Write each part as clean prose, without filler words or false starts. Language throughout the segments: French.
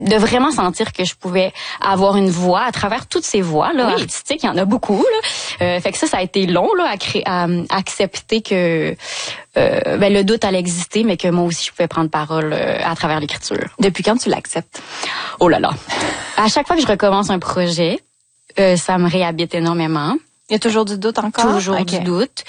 de vraiment sentir que je pouvais avoir une voix à travers toutes ces voix là artistiques, il y en a beaucoup là. Fait que ça a été long là à accepter que le doute allait exister, mais que moi aussi je pouvais prendre parole à travers l'écriture. Depuis quand tu l'acceptes? Oh là là. À chaque fois que je recommence un projet, ça me réhabite énormément. Il y a toujours du doute encore? Toujours du doute.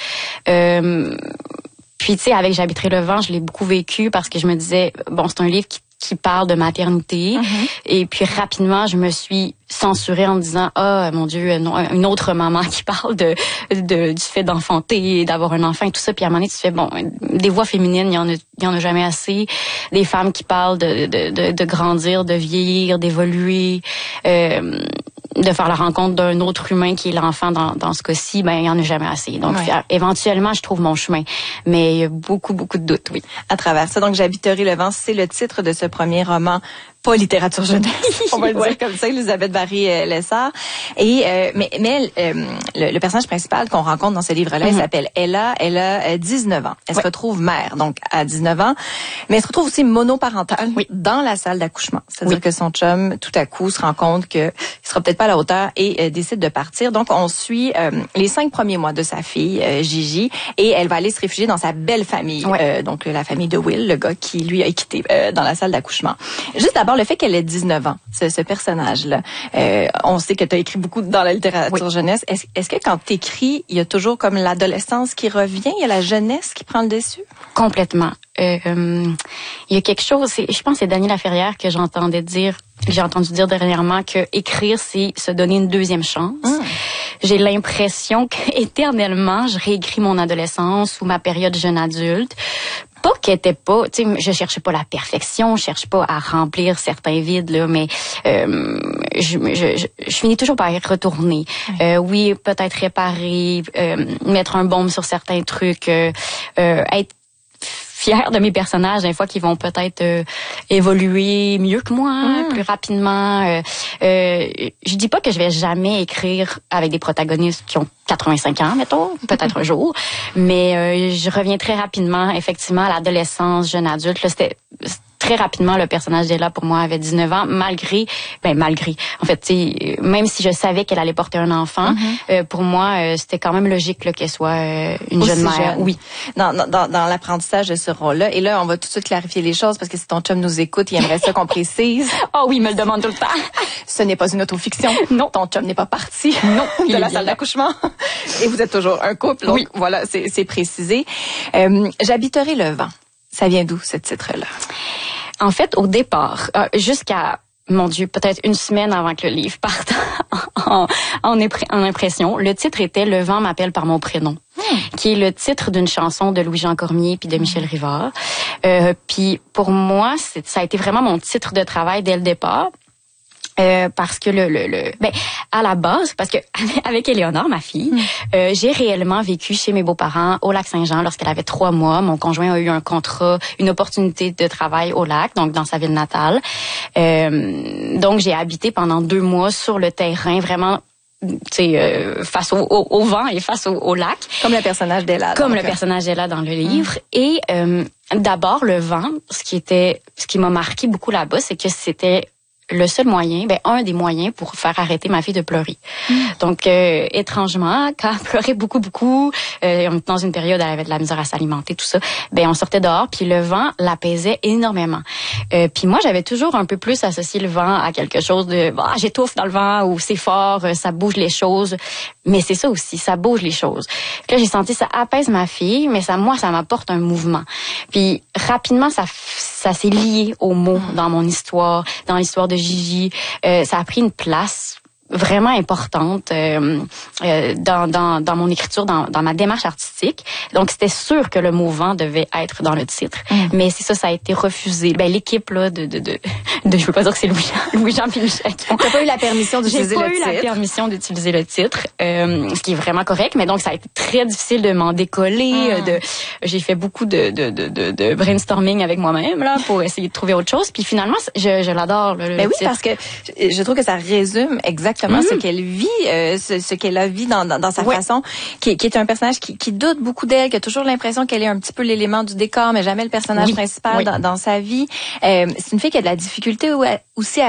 Puis tu sais, avec J'habiterai le vent, je l'ai beaucoup vécu parce que je me disais, bon, c'est un livre qui parle de maternité. Et puis rapidement, je me suis censurée en me disant, mon Dieu, non, une autre maman qui parle du fait d'enfanter, d'avoir un enfant et tout ça. Puis à un moment donné, tu fais, bon, des voix féminines, il y en a jamais assez. Des femmes qui parlent de grandir, de vieillir, d'évoluer, de faire la rencontre d'un autre humain qui est l'enfant dans ce cas-ci, il y en a jamais assez. Donc éventuellement, je trouve mon chemin. Mais il y a beaucoup, beaucoup de doutes, oui. À travers ça, donc J'habiterai le vent, c'est le titre de ce premier roman, pas littérature jeunesse, on va le dire comme ça, Elisabeth Barry-Lessard. Et le personnage principal qu'on rencontre dans ce livre-là, il s'appelle Ella. Elle a 19 ans. Elle se retrouve mère, donc à 19 ans, mais elle se retrouve aussi monoparentale dans la salle d'accouchement. C'est-à-dire que son chum, tout à coup, se rend compte qu'il sera peut-être pas à la hauteur et décide de partir. Donc, on suit les 5 premiers mois de sa fille, Gigi, et elle va aller se réfugier dans sa belle famille, donc la famille de Will, le gars qui, lui, a quitté dans la salle d'accouchement. Juste d'abord, le fait qu'elle ait 19 ans, ce personnage-là, on sait que tu as écrit beaucoup dans la littérature jeunesse. Est-ce que quand tu écris, il y a toujours comme l'adolescence qui revient, il y a la jeunesse qui prend le dessus? Complètement. Il y a quelque chose, je pense que c'est Dany Laferrière que j'ai entendu dire dernièrement que écrire, c'est se donner une deuxième chance. J'ai l'impression qu'éternellement, je réécris mon adolescence ou ma période jeune adulte. Pas qu'elle était pas, tu sais, je cherchais pas la perfection, je cherche pas à remplir certains vides là, mais je finis toujours par y retourner. Oui, peut-être réparer, mettre un baume sur certains trucs, être fière de mes personnages, des fois qui vont peut-être évoluer mieux que moi, plus rapidement. Je dis pas que je vais jamais écrire avec des protagonistes qui ont 85 ans, mettons, peut-être un jour, mais je reviens très rapidement, effectivement, à l'adolescence, jeune adulte. Là, c'était très rapidement, le personnage d'Ella, pour moi, avait 19 ans, malgré, en fait, tu sais, même si je savais qu'elle allait porter un enfant, pour moi, c'était quand même logique là, qu'elle soit une jeune mère. Oui. Dans l'apprentissage de ce rôle-là. Et là, on va tout de suite clarifier les choses parce que si ton chum nous écoute, il aimerait ça qu'on précise. Oh oui, il me le demande tout le temps. Ce n'est pas une autofiction. Non. Ton chum n'est pas parti. Non. De la salle d'accouchement. Et vous êtes toujours un couple. Donc, voilà, c'est précisé. J'habiterai le vent. Ça vient d'où, ce titre-là? En fait, au départ, jusqu'à, mon Dieu, peut-être une semaine avant que le livre parte en impression, le titre était « Le vent m'appelle par mon prénom », qui est le titre d'une chanson de Louis-Jean Cormier puis de Michel Rivard. Puis pour moi, ça a été vraiment mon titre de travail dès le départ. Parce que à la base, parce que avec Éléonore, ma fille, j'ai réellement vécu chez mes beaux-parents au Lac-Saint-Jean lorsqu'elle avait 3 mois. Mon conjoint a eu un contrat, une opportunité de travail au lac, donc dans sa ville natale. Donc j'ai habité pendant 2 mois sur le terrain, vraiment face au vent et face au lac. Comme le personnage d'Ella. Comme le personnage d'Ella dans le livre. Et d'abord, le vent, ce qui m'a marqué beaucoup là-bas, c'est que c'était le seul moyen, un des moyens pour faire arrêter ma fille de pleurer. Donc, étrangement, quand elle pleurait beaucoup, dans une période où elle avait de la misère à s'alimenter, tout ça, on sortait dehors, puis le vent l'apaisait énormément. Puis moi, j'avais toujours un peu plus associé le vent à quelque chose de j'étouffe dans le vent, ou c'est fort, ça bouge les choses. Mais c'est ça aussi, ça bouge les choses. Puis là, j'ai senti ça apaise ma fille, mais ça m'apporte un mouvement. Puis rapidement, ça s'est lié aux mots dans mon histoire, dans l'histoire de Gigi. Ça a pris une place vraiment importante dans mon écriture, dans ma démarche artistique. Donc, c'était sûr que le mot vent devait être dans le titre. Mais c'est ça a été refusé. L'équipe là je veux pas dire que c'est Louis-Jean puis Michel. T'as pas eu la permission d'utiliser le titre. J'ai pas eu la permission d'utiliser le titre, ce qui est vraiment correct. Mais donc, ça a été très difficile de m'en décoller. J'ai fait beaucoup de brainstorming avec moi-même là pour essayer de trouver autre chose. Puis finalement, je l'adore le titre. Oui, parce que je trouve que ça résume exactement ce qu'elle vit, ce qu'elle a vu dans sa façon, qui est un personnage qui doute beaucoup d'elle, qui a toujours l'impression qu'elle est un petit peu l'élément du décor, mais jamais le personnage principal dans sa vie. C'est une fille qui a de la difficulté aussi